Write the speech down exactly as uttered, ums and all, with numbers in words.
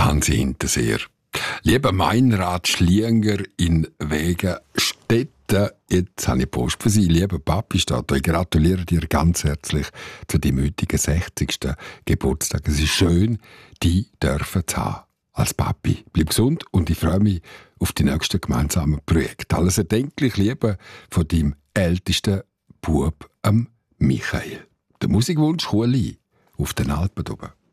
Hansi Hinterseer. Lieber Meinrad Schlienger in Wegenstetten, jetzt habe ich Post für Sie. Lieber Papi, steht da. Ich gratuliere dir ganz herzlich zu deinem heutigen sechzigsten Geburtstag. Es ist schön, die dürfen zu haben als Papi. Bleib gesund und ich freue mich auf die nächsten gemeinsamen Projekte. Alles erdenklich Liebe von deinem ältesten Bub, ähm, Michael. Der Musikwunsch Chuli auf den Alpen oben.